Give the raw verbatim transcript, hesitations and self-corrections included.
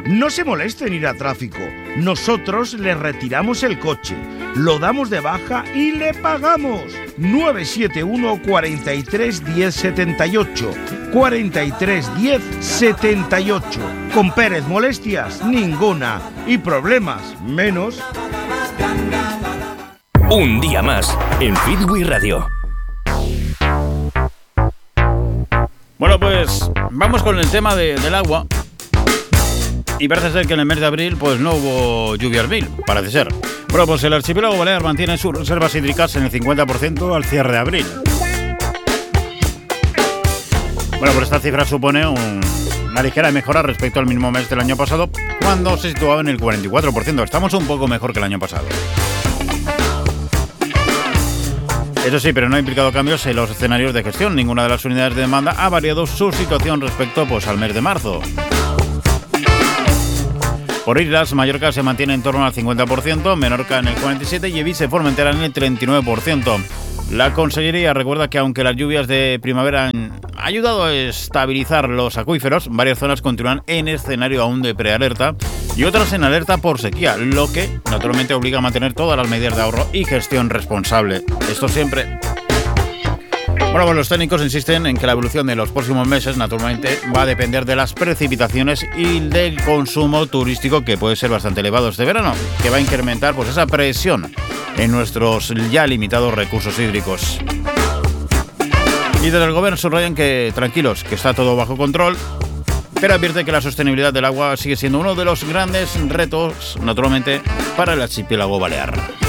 No se moleste en ir a tráfico. Nosotros le retiramos el coche, lo damos de baja y le pagamos. nueve siete uno, cuatro tres, diez, setenta y ocho. cuatro tres, diez, setenta y ocho. Con Pérez, molestias ninguna. Y problemas menos. Un día más en Fitwi Radio. Bueno, pues vamos con el tema de, del agua. Y parece ser que en el mes de abril pues no hubo lluvias mil, parece ser. Bueno, pues el archipiélago balear mantiene sus reservas hídricas en el cincuenta por ciento al cierre de abril. Bueno, pues esta cifra supone un, una ligera mejora respecto al mismo mes del año pasado, cuando se situaba en el cuarenta y cuatro por ciento. Estamos un poco mejor que el año pasado. Eso sí, pero no ha implicado cambios en los escenarios de gestión. Ninguna de las unidades de demanda ha variado su situación respecto pues, al mes de marzo. Por islas, Mallorca se mantiene en torno al cincuenta por ciento, Menorca en el cuarenta y siete por ciento y Eivissa y Formentera en el treinta y nueve por ciento. La Consellería recuerda que aunque las lluvias de primavera han ayudado a estabilizar los acuíferos, varias zonas continúan en escenario aún de prealerta y otras en alerta por sequía, lo que naturalmente obliga a mantener todas las medidas de ahorro y gestión responsable. Esto siempre. Bueno, pues los técnicos insisten en que la evolución de los próximos meses naturalmente va a depender de las precipitaciones y del consumo turístico, que puede ser bastante elevado este verano, que va a incrementar pues esa presión en nuestros ya limitados recursos hídricos. Y desde el gobierno subrayan que tranquilos, que está todo bajo control, pero advierte que la sostenibilidad del agua sigue siendo uno de los grandes retos, naturalmente, para el archipiélago balear.